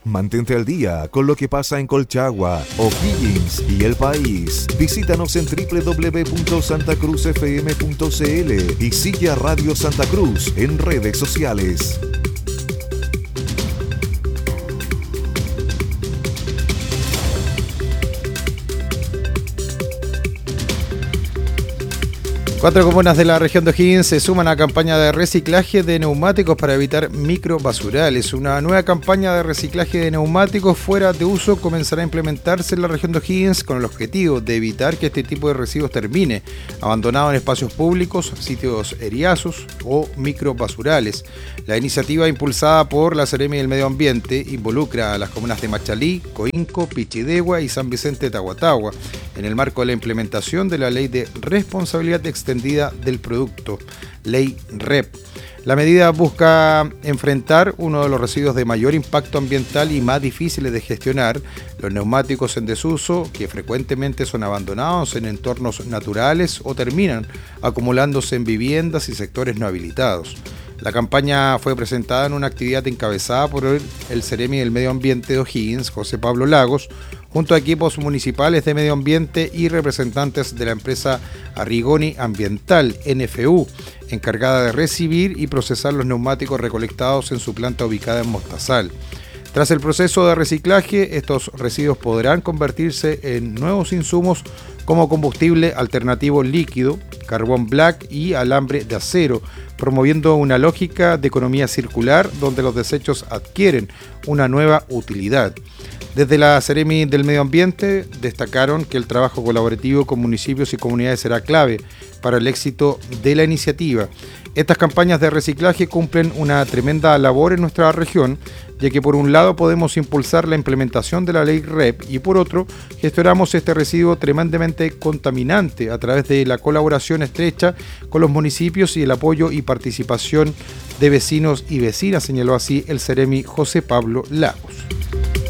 Mantente al día con lo que pasa en Colchagua, O'Higgins y el país. Visítanos en www.santacruzfm.cl y sigue a Radio Santa Cruz en redes sociales. Cuatro comunas de la región de O'Higgins se suman a campaña de reciclaje de neumáticos para evitar microbasurales. Una nueva campaña de reciclaje de neumáticos fuera de uso comenzará a implementarse en la región de O'Higgins con el objetivo de evitar que este tipo de residuos termine abandonado en espacios públicos, sitios eriazos o microbasurales. La iniciativa, impulsada por la Seremi del Medio Ambiente, involucra a las comunas de Machalí, Coinco, Pichidegua y San Vicente de Tahuatahua en el marco de la implementación de la Ley de Responsabilidad Extendida del Producto, Ley REP. La medida busca enfrentar uno de los residuos de mayor impacto ambiental y más difíciles de gestionar, los neumáticos en desuso, que frecuentemente son abandonados en entornos naturales o terminan acumulándose en viviendas y sectores no habilitados. La campaña fue presentada en una actividad encabezada por el Seremi del Medio Ambiente de O'Higgins, José Pablo Lagos, junto a equipos municipales de medio ambiente y representantes de la empresa Arrigoni Ambiental, NFU, encargada de recibir y procesar los neumáticos recolectados en su planta ubicada en Mostazal. Tras el proceso de reciclaje, estos residuos podrán convertirse en nuevos insumos como combustible alternativo líquido, carbón black y alambre de acero, promoviendo una lógica de economía circular donde los desechos adquieren una nueva utilidad. Desde la Seremi del Medio Ambiente destacaron que el trabajo colaborativo con municipios y comunidades será clave para el éxito de la iniciativa. Estas campañas de reciclaje cumplen una tremenda labor en nuestra región, ya que por un lado podemos impulsar la implementación de la ley REP y por otro gestionamos este residuo tremendamente contaminante a través de la colaboración estrecha con los municipios y el apoyo y participación de vecinos y vecinas, señaló así el Seremi José Pablo Lagos.